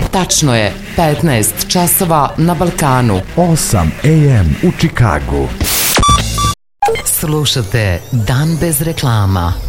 Tačno je 15 časova na Balkanu. 8 AM u Čikagu. Slušate Dan bez reklama.